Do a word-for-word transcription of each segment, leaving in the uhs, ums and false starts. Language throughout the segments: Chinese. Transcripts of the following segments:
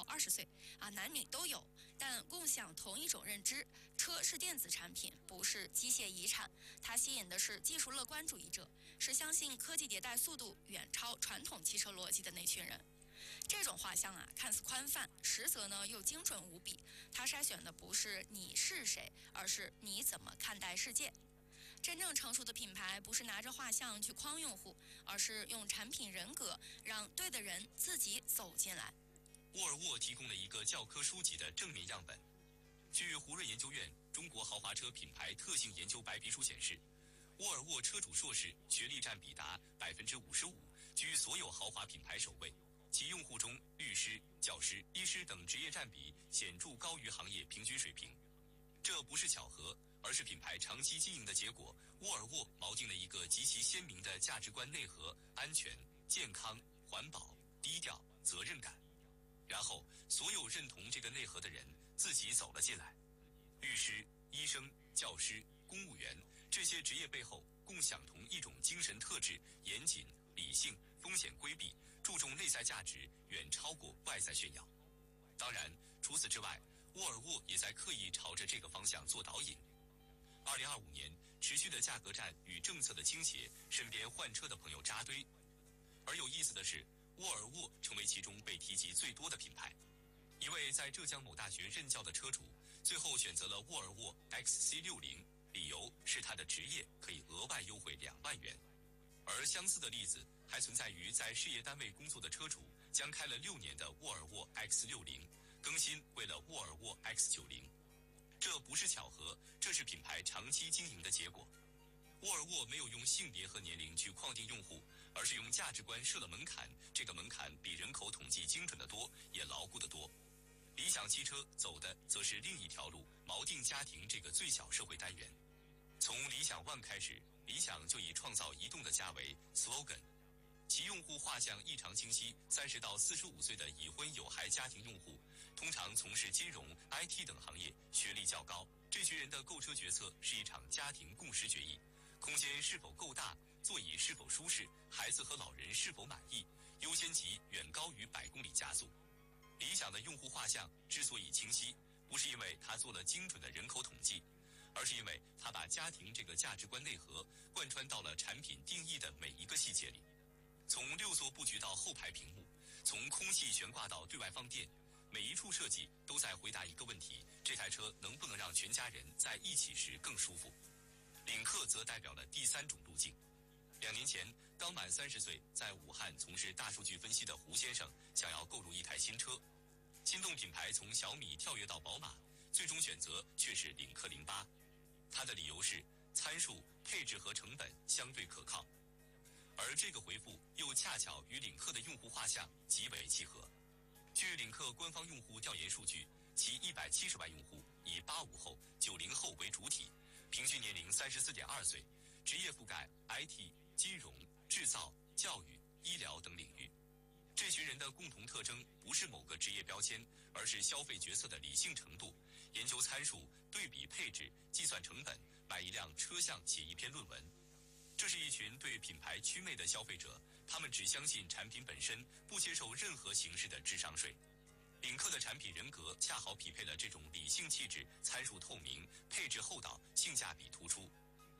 到二十岁，啊，男女都有，但共享同一种认知：车是电子产品，不是机械遗产。它吸引的是技术乐观主义者，是相信科技迭代速度远超传统汽车逻辑的那群人。这种画像啊，看似宽泛，实则呢又精准无比。它筛选的不是你是谁，而是你怎么看待世界。真正成熟的品牌不是拿着画像去诓用户，而是用产品人格让对的人自己走进来。 沃尔沃提供了一个教科书级的正面样本。据胡润研究院中国豪华车品牌特性研究白皮书显示，沃尔沃车主硕士学历占比达百分之五十五，居所有豪华品牌首位。其用户中，律师、教师、医师等职业占比显著高于行业平均水平。这不是巧合，而是品牌长期经营的结果。沃尔沃锚定了一个极其鲜明的价值观内核：安全、健康、环保、低调、责任感。然后，所有认同这个内核的人自己走了进来。律师、医生、教师、公务员，这些职业背后共享同一种精神特质：严谨、理性、风险规避，注重内在价值，远超过外在炫耀。当然，除此之外，沃尔沃也在刻意朝着这个方向做导引。二零二五年，持续的价格战与政策的倾斜，身边换车的朋友扎堆。而有意思的是，沃尔沃成为其中被提及最多的品牌。一位在浙江某大学任教的车主，最后选择了沃尔沃 X C 六十，理由是他的职业可以额外优惠两万元。而相似的例子还存在于在事业单位工作的车主将开了六年的沃尔沃 X 六十，更新为了沃尔沃 X 九十。这不是巧合，这是品牌长期经营的结果。沃尔沃没有用性别和年龄去框定用户，而是用价值观设了门槛，这个门槛比人口统计精准得多，也牢固得多。理想汽车走的则是另一条路，锚定家庭这个最小社会单元。从理想 ONE 开始，理想就以创造移动的家为 slogan， 其用户画像异常清晰，三十到四十五岁的已婚有孩家庭用户，通常从事金融、I T 等行业，学历较高。这群人的购车决策是一场家庭共识决议，空间是否够大，座椅是否舒适，孩子和老人是否满意，优先级远高于百公里加速。理想的用户画像之所以清晰，不是因为他做了精准的人口统计，而是因为他把家庭这个价值观内核贯穿到了产品定义的每一个细节里。从六座布局到后排屏幕，从空气悬挂到对外放电，每一处设计都在回答一个问题：这台车能不能让全家人在一起时更舒服？领克则代表了第三种路径。两年前，刚满三十岁，在武汉从事大数据分析的胡先生想要购入一台新车，心动品牌从小米跳跃到宝马，最终选择却是领克零八。他的理由是参数、配置和成本相对可靠，而这个回复又恰巧与领克的用户画像极为契合。据领克官方用户调研数据，其一百七十万用户以八五后、九零后为主体，平均年龄三十四点二岁，职业覆盖 I T、金融、制造、教育、医疗等领域。这群人的共同特征不是某个职业标签，而是消费决策的理性程度，研究参数、对比配置、计算成本，买一辆车像写一篇论文。这是一群对品牌祛魅的消费者，他们只相信产品本身，不接受任何形式的智商税。领克的产品人格恰好匹配了这种理性气质，参数透明，配置厚道，性价比突出。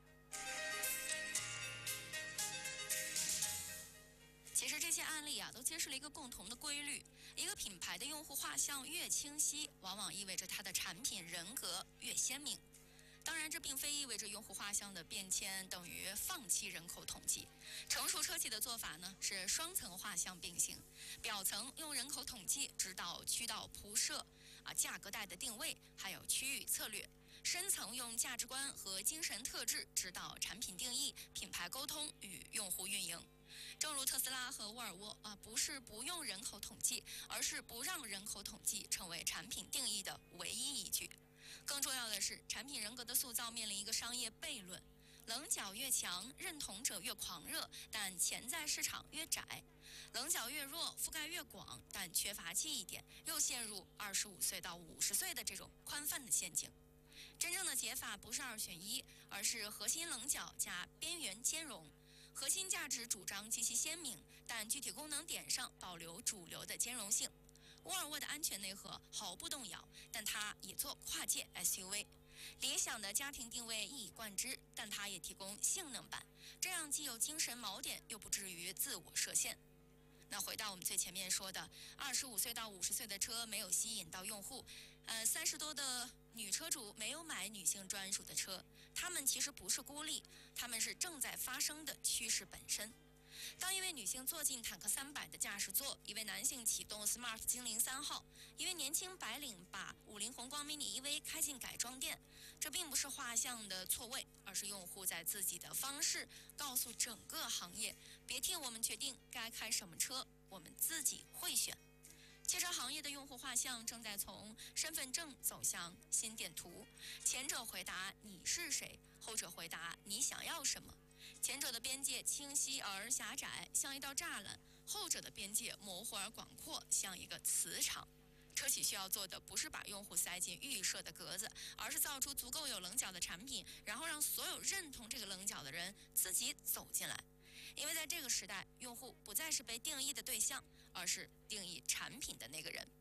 其实这些案例啊，都揭示了一个共同的规律：一个品牌的用户画像越清晰，往往意味着它的产品人格越鲜明。当然，这并非意味着用户画像的变迁等于放弃人口统计。成熟车企的做法呢，是双层画像并行，表层用人口统计指导渠道铺设、啊价格带的定位，还有区域策略；深层用价值观和精神特质指导产品定义、品牌沟通与用户运营。正如特斯拉和沃尔沃啊，不是不用人口统计，而是不让人口统计成为产品定义的唯一依据。更重要的是，产品人格的塑造面临一个商业悖论：棱角越强，认同者越狂热，但潜在市场越窄；棱角越弱，覆盖越广，但缺乏记忆点，又陷入二十五岁到五十岁的这种宽泛的陷阱。真正的解法不是二选一，而是核心棱角加边缘兼容。核心价值主张极其鲜明，但具体功能点上保留主流的兼容性。 沃尔沃的安全内核毫不动摇，但它也做跨界 S U V。理想的家庭定位一以贯之，但它也提供性能版，这样既有精神锚点，又不至于自我设限。那回到我们最前面说的，二十五岁到五十岁的车没有吸引到用户，呃，三十多的女车主没有买女性专属的车，她们其实不是孤立，她们是正在发生的趋势本身。当一位女性坐进坦克三百的驾驶座，一位男性启动 Smart 精灵三号，一位年轻白领把五菱宏光 mini E V 开进改装店，这并不是画像的错位，而是用户在自己的方式告诉整个行业，别替我们决定该开什么车，我们自己会选。汽车行业的用户画像正在从身份证走向心电图，前者回答你是谁，后者回答你想要什么。前者的边界清晰而狭窄，像一道栅栏；后者的边界模糊而广阔，像一个磁场。车企需要做的不是把用户塞进预设的格子，而是造出足够有棱角的产品，然后让所有认同这个棱角的人自己走进来。因为在这个时代，用户不再是被定义的对象，而是定义产品的那个人。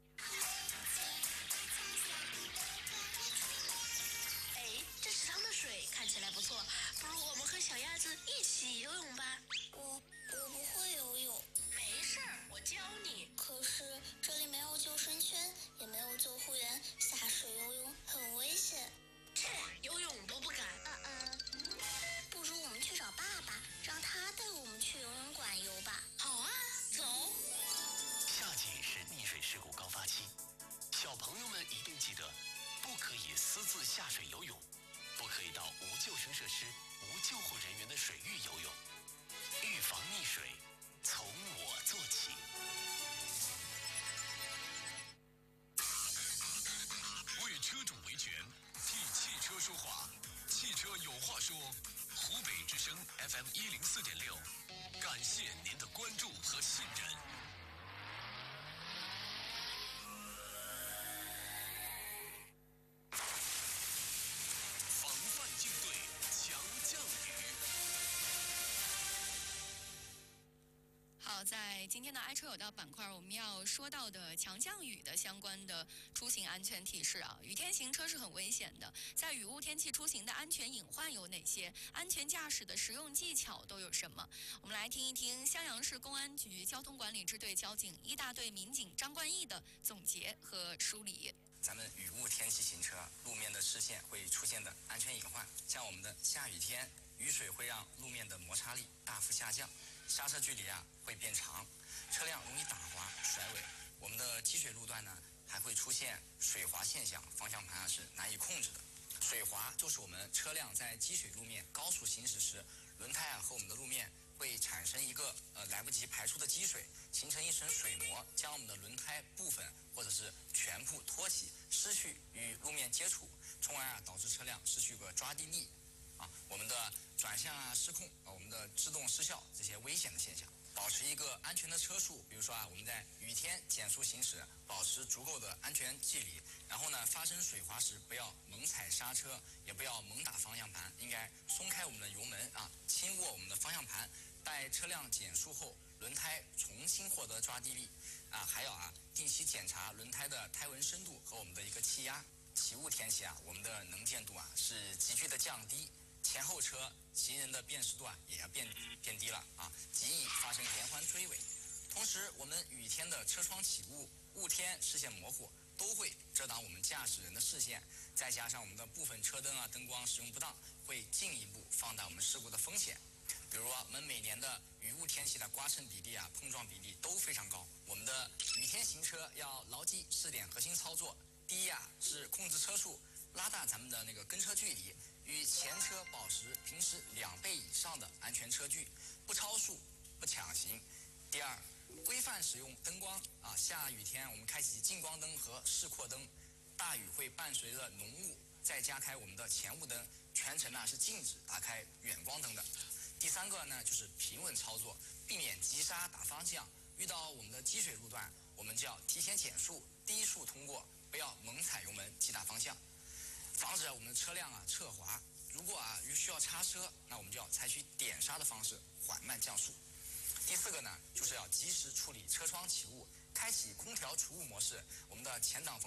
哎，这池塘的水看起来不错，不如我们和小鸭子一起游泳吧。 我我不会游泳。 没事儿，我教你。 可是这里没有救生圈，也没有救护员，下水游泳很危险。 切，游泳都不敢。 嗯嗯，不如我们去找爸爸，让他带我们去游泳馆游吧。 好啊，走。 夏季是溺水事故高发期，小朋友们一定记得，不可以私自下水游泳，不可以到无救生设施、无救护人员的水域游泳。预防溺水，从我做起。 为车主维权，替汽车说话，汽车有话说。湖北之声 F M 一零四点六，感谢您的关注和信任。防范应对强降雨。 好，在今天的爱车有道板块，我们要说到的强降雨的相关的出行安全提示啊。雨天行车是很危险的，在雨雾天气出行的安全隐患有哪些？安全驾驶的实用技巧都有什么？我们来听一听襄阳市公安局交通管理支队交警一大队民警张冠毅的总结和梳理。 咱们雨雾天气行车，路面的视线会出现的安全隐患，像我们的下雨天，雨水会让路面的摩擦力大幅下降，刹车距离啊会变长，车辆容易打滑甩尾。我们的积水路段呢还会出现水滑现象，方向盘啊是难以控制的。水滑就是我们车辆在积水路面高速行驶时，轮胎啊和我们的路面会产生一个呃来不及排出的积水，形成一层水膜，将我们的轮胎部分或者是全部托起，失去与路面接触，从而啊导致车辆失去个抓地力，啊，我们的转向啊失控啊，我们的制动失效这些危险的现象。保持一个安全的车速，比如说啊，我们在雨天减速行驶，保持足够的安全距离。然后呢，发生水滑时不要猛踩刹车，也不要猛打方向盘，应该松开我们的油门啊，轻握我们的方向盘。待车辆减速后，轮胎重新获得抓地力啊，还要啊定期检查轮胎的胎纹深度和我们的一个气压。起雾天气啊，我们的能见度啊是急剧的降低。前后车行人的辨识度啊也要变变低了啊，极易发生连环追尾。同时，我们雨天的车窗起雾、雾天视线模糊，都会遮挡我们驾驶人的视线。再加上我们的部分车灯啊灯光使用不当，会进一步放大我们事故的风险。比如啊，我们每年的雨雾天气的刮蹭比例啊、碰撞比例都非常高。我们的雨天行车要牢记四点核心操作：第一啊是控制车速，拉大咱们的那个跟车距离。与前车保持平时两倍以上的安全车距，不超速，不抢行。第二，规范使用灯光啊，下雨天我们开启近光灯和示廓灯，大雨会伴随着浓雾，再加开我们的前雾灯，全程呢是禁止打开远光灯的。第三个呢就是平稳操作，避免急刹打方向。遇到我们的积水路段，我们就要提前减速，低速通过，不要猛踩油门急打方向。防止我们的车辆啊侧滑，如果啊需要刹车，那我们就要采取点刹的方式缓慢降速。第四个呢，就是要及时处理车窗起雾， 开启空调除雾模式，我们的前挡风